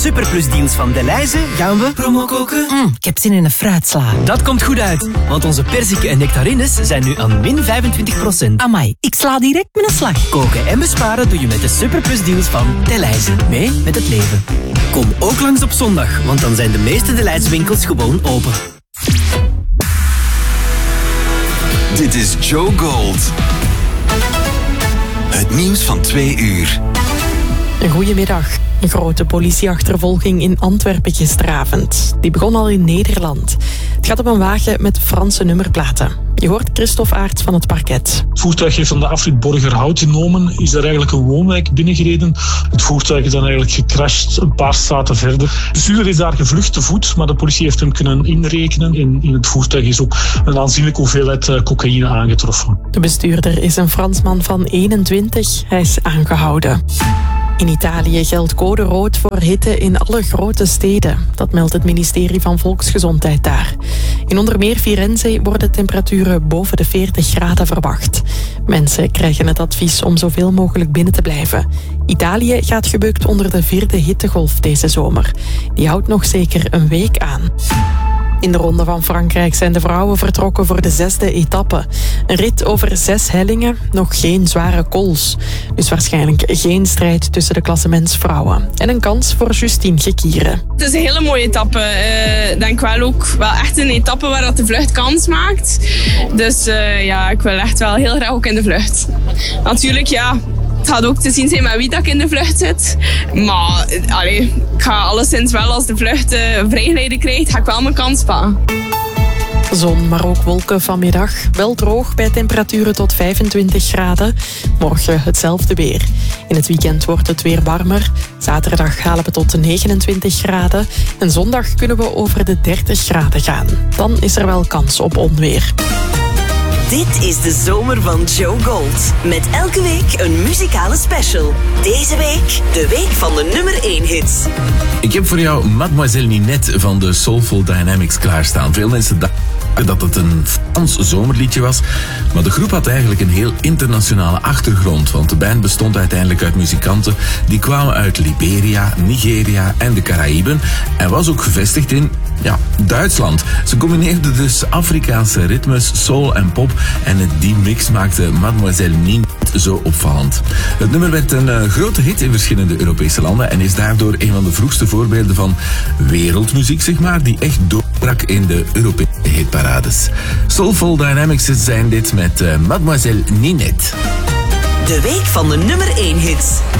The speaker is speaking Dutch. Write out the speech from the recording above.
superplusdeals van Delhaize gaan we promo koken. Ik heb zin in een fruitsla. Dat komt goed uit, want onze perziken en nectarines zijn nu aan min 25%. Amai, ik sla direct met een slag. Koken en besparen doe je met de superplusdeals van Delhaize. Mee met het leven. Kom ook langs op zondag, want dan zijn de meeste Delhaize winkels gewoon open. Dit is Joe Gold. Het nieuws van 2 uur. Goedemiddag. Een grote politieachtervolging in Antwerpen gisteravond. Die begon al in Nederland. Het gaat om een wagen met Franse nummerplaten. Je hoort Christophe Aerts van het parket. Het voertuig heeft van de afrit Borgerhout genomen, is daar eigenlijk een woonwijk binnengereden. Het voertuig is dan eigenlijk gecrashed een paar straten verder. De bestuurder is daar gevlucht te voet, maar de politie heeft hem kunnen inrekenen. In het voertuig is ook een aanzienlijke hoeveelheid cocaïne aangetroffen. De bestuurder is een Fransman van 21. Hij is aangehouden. In Italië geldt code rood voor hitte in alle grote steden. Dat meldt het ministerie van Volksgezondheid daar. In onder meer Firenze worden temperaturen boven de 40 graden verwacht. Mensen krijgen het advies om zoveel mogelijk binnen te blijven. Italië gaat gebukt onder de 4e hittegolf deze zomer. Die houdt nog zeker een week aan. In de Ronde van Frankrijk zijn de vrouwen vertrokken voor de 6e etappe. Een rit over 6 hellingen, nog geen zware kools. Dus waarschijnlijk geen strijd tussen de klassementsvrouwen. En een kans voor Justine Gekieren. Het is een hele mooie etappe. Denk wel ook wel echt een etappe waar dat de vlucht kans maakt. Dus ik wil echt wel heel graag ook in de vlucht. Natuurlijk, ja. Het gaat ook te zien zijn met wie dat ik in de vlucht zit. Maar ik ga alleszins wel, als de vlucht vrijgeleide krijgt, ga ik wel mijn kans pakken. Zon, maar ook wolken vanmiddag. Wel droog bij temperaturen tot 25 graden. Morgen hetzelfde weer. In het weekend wordt het weer warmer. Zaterdag halen we tot 29 graden. En zondag kunnen we over de 30 graden gaan. Dan is er wel kans op onweer. Dit is de zomer van Joe Gold. Met elke week een muzikale special. Deze week de week van de nummer 1 hits. Ik heb voor jou Mademoiselle Ninette van de Soulful Dynamics klaarstaan. Veel mensen dachten dat het een Frans zomerliedje was, maar de groep had eigenlijk een heel internationale achtergrond, want de band bestond uiteindelijk uit muzikanten die kwamen uit Liberia, Nigeria en de Caraïben en was ook gevestigd in Duitsland. Ze combineerden dus Afrikaanse ritmes, soul en pop en die mix maakte Mademoiselle Ninette zo opvallend. Het nummer werd een grote hit in verschillende Europese landen en is daardoor een van de vroegste voorbeelden van wereldmuziek, zeg maar, die echt doorbrak in de Europese hitparades. Soulful Dynamics zijn dit met Mademoiselle Ninette. De week van de nummer 1 hits.